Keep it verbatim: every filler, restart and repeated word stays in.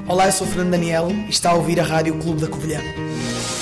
Olá, eu sou o Fernando Daniel e está a ouvir a Rádio Clube da Covilhã.